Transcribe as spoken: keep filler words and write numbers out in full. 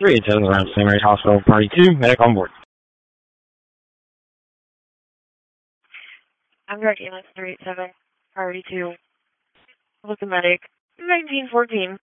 three eight seven around Saint Mary's Hospital, Party two, medic on board. I'm direct ambulance three eight seven, priority two. Look the medic, nineteen fourteen.